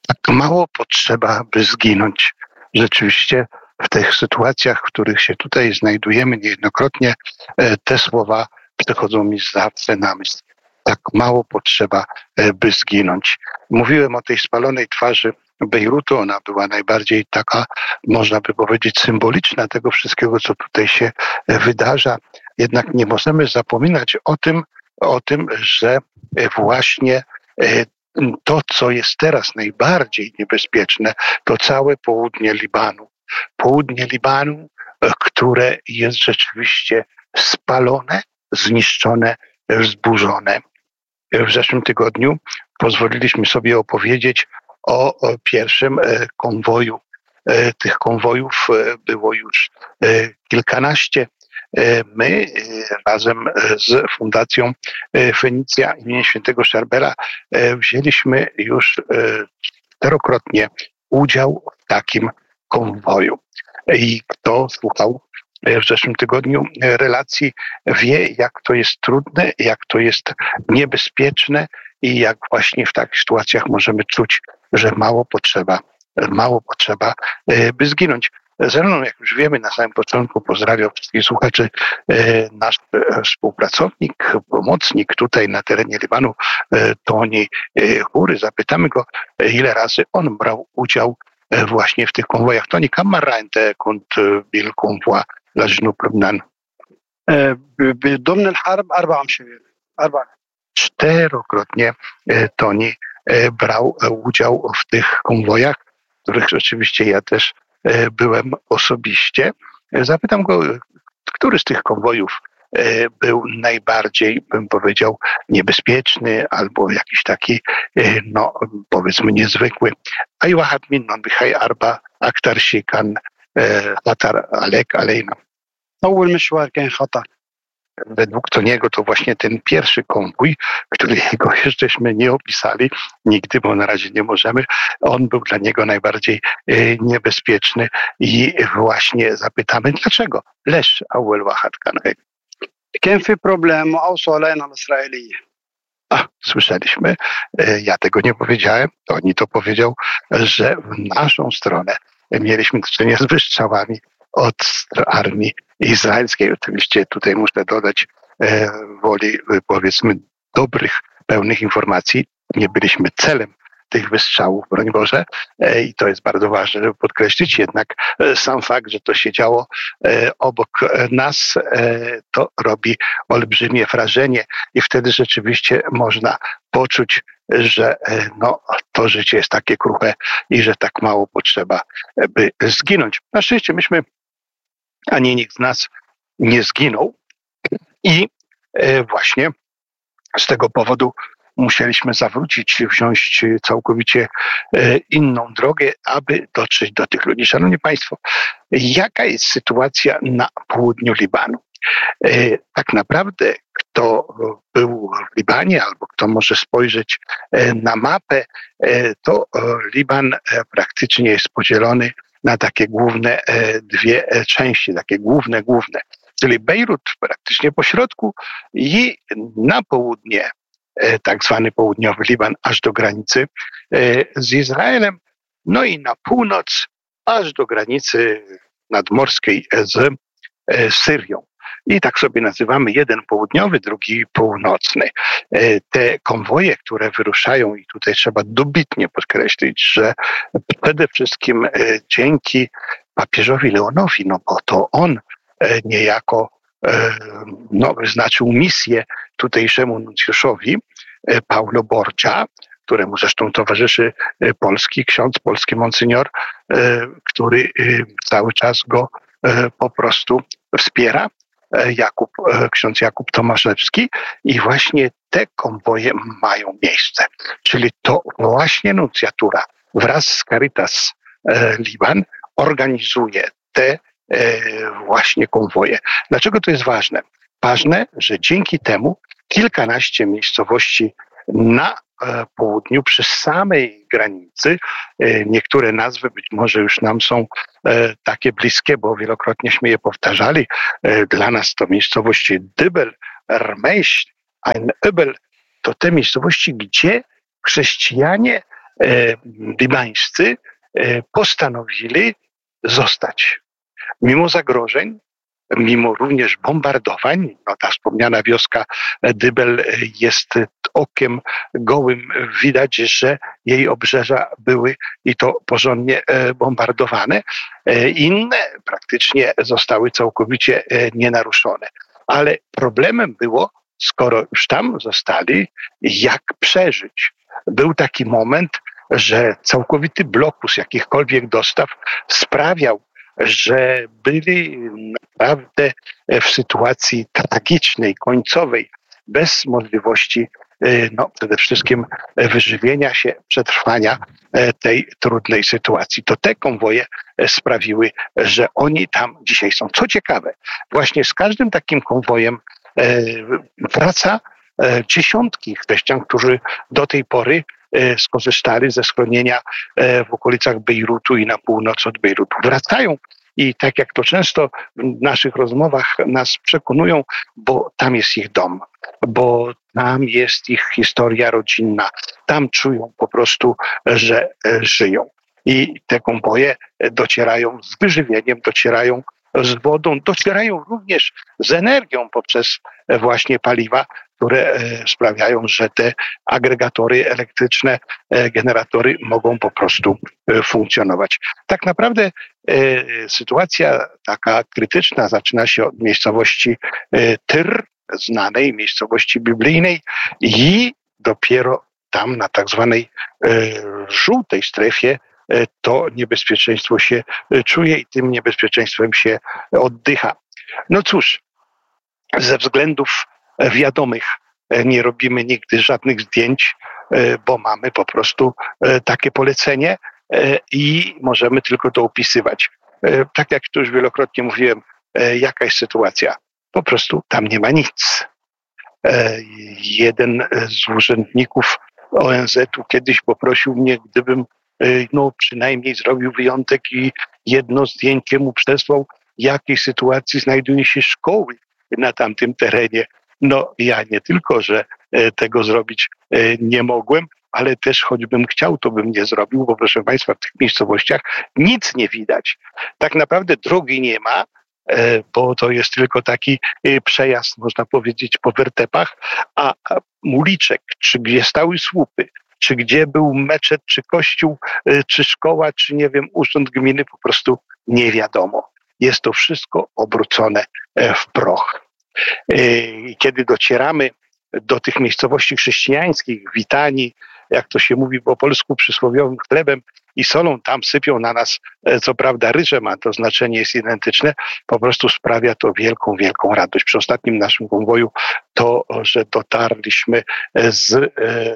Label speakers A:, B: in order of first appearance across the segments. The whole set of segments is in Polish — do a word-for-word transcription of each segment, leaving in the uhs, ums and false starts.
A: tak mało potrzeba, by zginąć. Rzeczywiście w tych sytuacjach, w których się tutaj znajdujemy niejednokrotnie, te słowa przychodzą mi zawsze na myśl. Tak mało potrzeba, by zginąć. Mówiłem o tej spalonej twarzy Bejrutu. Ona była najbardziej taka, można by powiedzieć, symboliczna tego wszystkiego, co tutaj się wydarza. Jednak nie możemy zapominać o tym, o tym, że właśnie to, co jest teraz najbardziej niebezpieczne, to całe południe Libanu. Południe Libanu, które jest rzeczywiście spalone, zniszczone, zburzone. W zeszłym tygodniu pozwoliliśmy sobie opowiedzieć o, o pierwszym konwoju. Tych konwojów było już kilkanaście. My razem z Fundacją Fenicja imienia Świętego Szarbela wzięliśmy już czterokrotnie udział w takim konwoju. I kto słuchał w zeszłym tygodniu relacji, wie, jak to jest trudne, jak to jest niebezpieczne i jak właśnie w takich sytuacjach możemy czuć, że mało potrzeba, mało potrzeba, by zginąć. Ze mną, jak już wiemy, na samym początku pozdrawiam wszystkich słuchaczy, nasz współpracownik, pomocnik tutaj na terenie Libanu, Toni Hury. Zapytamy go, ile razy on brał udział właśnie w tych konwojach. Toni, kam marra ente kunt bil konvoi لجنوب لبنان؟
B: ضمن الحرب أربع مشاوير أربع
A: Czterokrotnie Toni brał udział w tych konwojach, w których rzeczywiście ja też byłem osobiście. Zapytam go, który z tych konwojów był najbardziej, bym powiedział, niebezpieczny albo jakiś taki, no powiedzmy, niezwykły. أي واحد منهم بخي أربع أكثر شيء كان خطر عليك علينا.
B: أول مشوار كان خطر.
A: Według Toniego to właśnie ten pierwszy konwój, którego jeszcześmy nie opisali nigdy, bo na razie nie możemy, on był dla niego najbardziej niebezpieczny i właśnie zapytamy dlaczego. Leż أول واحد كان هيك.
B: كان في بروبليم وأوصوا علينا الإسرائيلية.
A: A, słyszeliśmy, ja tego nie powiedziałem, Toni to powiedział, że w naszą stronę mieliśmy do czynienia z wystrzałami od armii izraelskiej. Oczywiście tutaj muszę dodać e, woli, powiedzmy, dobrych, pełnych informacji. Nie byliśmy celem tych wystrzałów, broń Boże. E, I to jest bardzo ważne, żeby podkreślić. Jednak e, sam fakt, że to się działo e, obok nas, e, to robi olbrzymie wrażenie i wtedy rzeczywiście można poczuć, że e, no, to życie jest takie kruche i że tak mało potrzeba, by zginąć. Na szczęście myśmy, ani nikt z nas nie zginął i e, właśnie z tego powodu musieliśmy zawrócić, wziąć całkowicie inną drogę, aby dotrzeć do tych ludzi. Szanowni Państwo, jaka jest sytuacja na południu Libanu? Tak naprawdę, kto był w Libanie albo kto może spojrzeć na mapę, to Liban praktycznie jest podzielony na takie główne dwie części, takie główne, główne. Czyli Bejrut praktycznie po środku i na południe tak zwany południowy Liban, aż do granicy z Izraelem, no i na północ, aż do granicy nadmorskiej z Syrią. I tak sobie nazywamy jeden południowy, drugi północny. Te konwoje, które wyruszają, i tutaj trzeba dobitnie podkreślić, że przede wszystkim dzięki papieżowi Leonowi, no bo to on niejako no, wyznaczył misję tutejszemu nuncjuszowi Paulo Borgia, któremu zresztą towarzyszy polski ksiądz, polski monsignor, który cały czas go po prostu wspiera, Jakub, ksiądz Jakub Tomaszewski, i właśnie te konwoje mają miejsce. Czyli to właśnie nuncjatura wraz z Caritas Liban organizuje te właśnie konwoje. Dlaczego to jest ważne? Ważne, że dzięki temu kilkanaście miejscowości na południu, przy samej granicy, niektóre nazwy być może już nam są takie bliskie, bo wielokrotnieśmy je powtarzali. Dla nas to miejscowości Dybel, Rmeish, Ein Öbel, to te miejscowości, gdzie chrześcijanie libańscy postanowili zostać. Mimo zagrożeń, mimo również bombardowań, no ta wspomniana wioska Dybel jest okiem gołym, widać, że jej obrzeża były i to porządnie bombardowane. Inne praktycznie zostały całkowicie nienaruszone. Ale problemem było, skoro już tam zostali, jak przeżyć. Był taki moment, że całkowity blokus jakichkolwiek dostaw sprawiał, że byli naprawdę w sytuacji tragicznej, końcowej, bez możliwości no, przede wszystkim wyżywienia się, przetrwania tej trudnej sytuacji. To te konwoje sprawiły, że oni tam dzisiaj są. Co ciekawe, właśnie z każdym takim konwojem wraca dziesiątki chrześcijan, którzy do tej pory skorzystali ze schronienia w okolicach Bejrutu i na północ od Bejrutu. Wracają i tak jak to często w naszych rozmowach nas przekonują, bo tam jest ich dom, bo tam jest ich historia rodzinna, tam czują po prostu, że żyją. I te konwoje docierają z wyżywieniem, docierają z wodą, docierają również z energią poprzez właśnie paliwa, które sprawiają, że te agregatory elektryczne, generatory mogą po prostu funkcjonować. Tak naprawdę sytuacja taka krytyczna zaczyna się od miejscowości Tyr, znanej miejscowości biblijnej i dopiero tam na tak zwanej żółtej strefie to niebezpieczeństwo się czuje i tym niebezpieczeństwem się oddycha. No cóż, ze względów wiadomych nie robimy nigdy żadnych zdjęć, bo mamy po prostu takie polecenie i możemy tylko to opisywać. Tak jak tu już wielokrotnie mówiłem, jaka jest sytuacja? Po prostu tam nie ma nic. Jeden z urzędników O N Z u kiedyś poprosił mnie, gdybym no przynajmniej zrobił wyjątek i jedno zdjęcie mu przesłał, w jakiej sytuacji znajdują się szkoły na tamtym terenie. No ja nie tylko, że tego zrobić nie mogłem, ale też choćbym chciał, to bym nie zrobił, bo proszę Państwa, w tych miejscowościach nic nie widać. Tak naprawdę drogi nie ma, bo to jest tylko taki przejazd, można powiedzieć, po wertepach, a uliczek, czy gdzie stały słupy, czy gdzie był meczet, czy kościół, czy szkoła, czy nie wiem, urząd gminy, po prostu nie wiadomo. Jest to wszystko obrócone w proch. I kiedy docieramy do tych miejscowości chrześcijańskich, witani, jak to się mówi po polsku, przysłowiowym chlebem i solą, tam sypią na nas, co prawda ryżem, a to znaczenie jest identyczne, po prostu sprawia to wielką, wielką radość. Przy ostatnim naszym konwoju to, że dotarliśmy z e,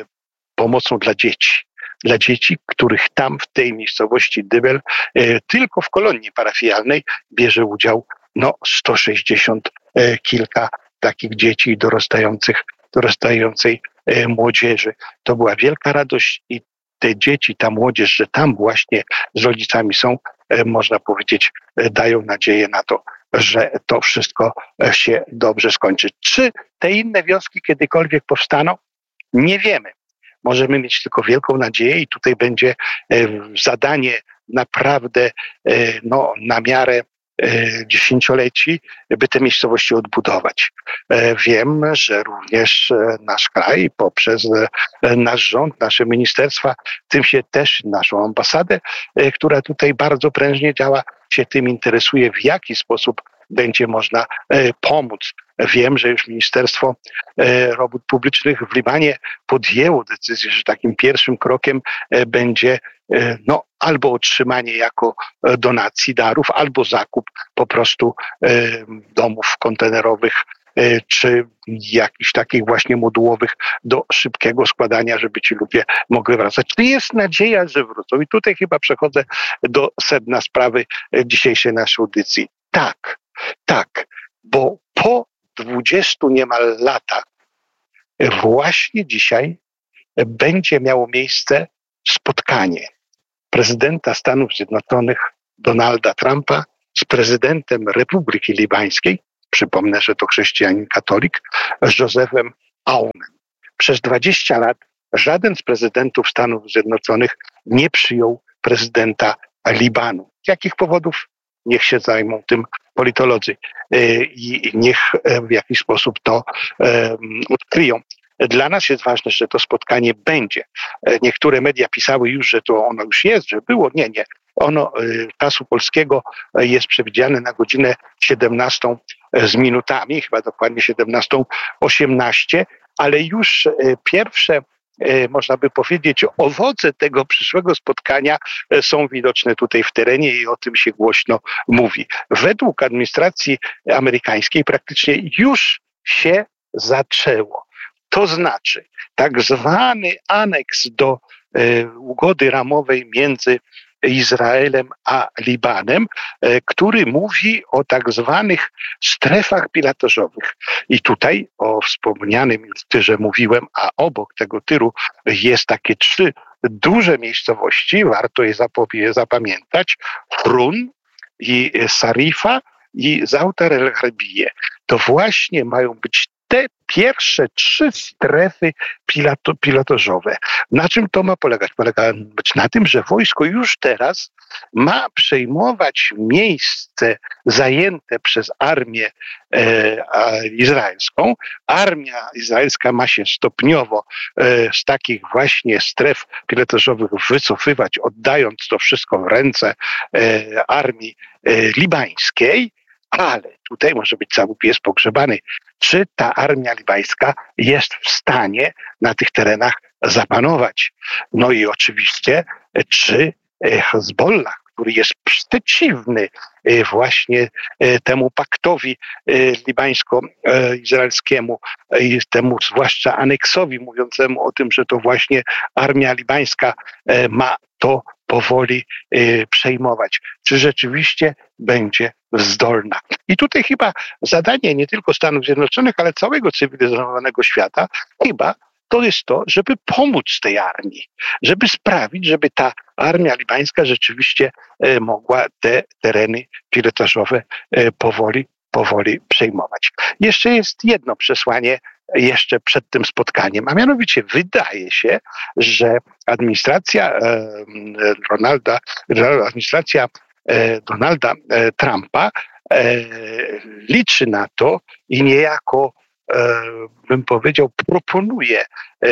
A: pomocą dla dzieci. Dla dzieci, których tam w tej miejscowości Dybel e, tylko w kolonii parafialnej bierze udział no sto sześćdziesiąt e, kilka takich dzieci dorastających, dorastającej e, młodzieży. To była wielka radość i te dzieci, ta młodzież, że tam właśnie z rodzicami są, e, można powiedzieć, e, dają nadzieję na to, że to wszystko e, się dobrze skończy. Czy te inne wioski kiedykolwiek powstaną? Nie wiemy. Możemy mieć tylko wielką nadzieję i tutaj będzie e, zadanie naprawdę e, no, na miarę dziesięcioleci, by te miejscowości odbudować. Wiem, że również nasz kraj poprzez nasz rząd, nasze ministerstwa, tym się też naszą ambasadę, która tutaj bardzo prężnie działa, się tym interesuje, w jaki sposób będzie można pomóc. Wiem, że już Ministerstwo Robót Publicznych w Libanie podjęło decyzję, że takim pierwszym krokiem będzie no, albo otrzymanie jako donacji darów, albo zakup po prostu domów kontenerowych czy jakichś takich właśnie modułowych do szybkiego składania, żeby ci ludzie mogli wracać. Czy jest nadzieja, że wrócą? I tutaj chyba przechodzę do sedna sprawy dzisiejszej naszej audycji. Tak, tak, bo po dwudziestu niemal latach właśnie dzisiaj będzie miało miejsce spotkanie prezydenta Stanów Zjednoczonych Donalda Trumpa z prezydentem Republiki Libańskiej, przypomnę, że to chrześcijanin katolik, z Josephem Aunem. Przez dwadzieścia lat żaden z prezydentów Stanów Zjednoczonych nie przyjął prezydenta Libanu. Z jakich powodów? Niech się zajmą tym politolodzy i niech w jakiś sposób to odkryją. Dla nas jest ważne, że to spotkanie będzie. Niektóre media pisały już, że to ono już jest, że było. Nie, nie. Ono czasu polskiego jest przewidziane na godzinę siedemnastą z minutami, chyba dokładnie siedemnastą osiemnaście, ale już pierwsze, można by powiedzieć, owoce tego przyszłego spotkania są widoczne tutaj w terenie i o tym się głośno mówi. Według administracji amerykańskiej praktycznie już się zaczęło. To znaczy tak zwany aneks do e, ugody ramowej między Izraelem a Libanem, e, który mówi o tak zwanych strefach pilotażowych. I tutaj o wspomnianym już tyrze mówiłem, a obok tego tyru jest takie trzy duże miejscowości, warto je zapobie- zapamiętać, Frun i Sarifa i Zautar el-Harbije. To właśnie mają być te pierwsze trzy strefy piloto, pilotażowe. Na czym to ma polegać? Polega być na tym, że wojsko już teraz ma przejmować miejsce zajęte przez armię e, izraelską. Armia izraelska ma się stopniowo e, z takich właśnie stref pilotażowych wycofywać, oddając to wszystko w ręce e, armii e, libańskiej. Ale tutaj może być cały pies pogrzebany. Czy ta armia libańska jest w stanie na tych terenach zapanować? No i oczywiście, czy Hezbollah, który jest przeciwny właśnie temu paktowi libańsko-izraelskiemu i temu zwłaszcza aneksowi mówiącemu o tym, że to właśnie armia libańska ma to powoli przejmować. Czy rzeczywiście będzie zdolna? I tutaj chyba zadanie nie tylko Stanów Zjednoczonych, ale całego cywilizowanego świata chyba to jest to, żeby pomóc tej armii, żeby sprawić, żeby ta armia libańska rzeczywiście e, mogła te tereny pilotażowe e, powoli, powoli przejmować. Jeszcze jest jedno przesłanie jeszcze przed tym spotkaniem, a mianowicie wydaje się, że administracja e, Ronalda, administracja e, Donalda e, Trumpa e, liczy na to i niejako bym powiedział, proponuje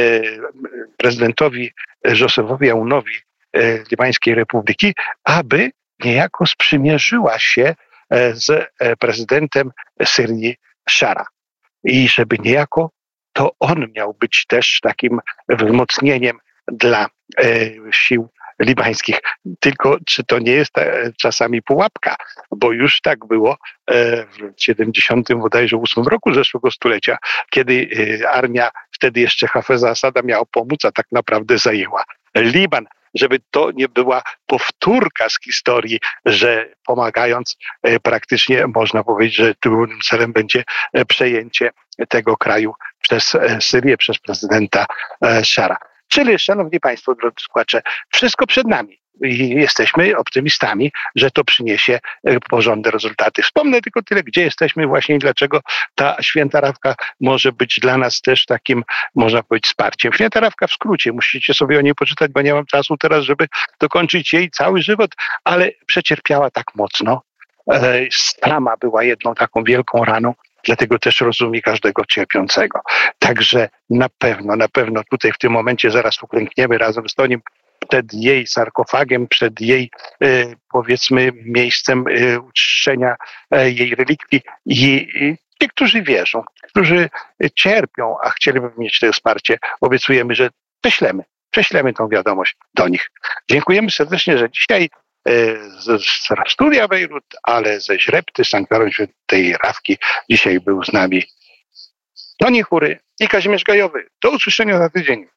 A: prezydentowi Josefowi Aunowi Libańskiej Republiki, aby niejako sprzymierzyła się z prezydentem Syrii Shara. I żeby niejako to on miał być też takim wzmocnieniem dla sił libańskich. Tylko czy to nie jest czasami pułapka, bo już tak było w siedemdziesiątym bodajże ósmym roku zeszłego stulecia, kiedy armia wtedy jeszcze Hafeza Asada miała pomóc, a tak naprawdę zajęła Liban. Żeby to nie była powtórka z historii, że pomagając praktycznie można powiedzieć, że głównym celem będzie przejęcie tego kraju przez Syrię, przez prezydenta Shara. Czyli, szanowni państwo, drodzy słuchacze, wszystko przed nami. I jesteśmy optymistami, że to przyniesie porządne rezultaty. Wspomnę tylko tyle, gdzie jesteśmy właśnie i dlaczego ta Święta Rawka może być dla nas też takim, można powiedzieć, wsparciem. Święta Rawka w skrócie, musicie sobie o niej poczytać, bo nie mam czasu teraz, żeby dokończyć jej cały żywot, ale przecierpiała tak mocno. Sama była jedną taką wielką raną, dlatego też rozumie każdego cierpiącego. Także na pewno, na pewno tutaj w tym momencie zaraz uklękniemy razem z nim przed jej sarkofagiem, przed jej powiedzmy miejscem uczczenia jej relikwii i ci, którzy wierzą, którzy cierpią, a chcieliby mieć to wsparcie, obiecujemy, że prześlemy, prześlemy tą wiadomość do nich. Dziękujemy serdecznie, że dzisiaj z studia Bejrut, ale ze Źrebty, Sanktuarium Świętej Rawki dzisiaj był z nami Toni Chury i Kazimierz Gajowy. Do usłyszenia za tydzień.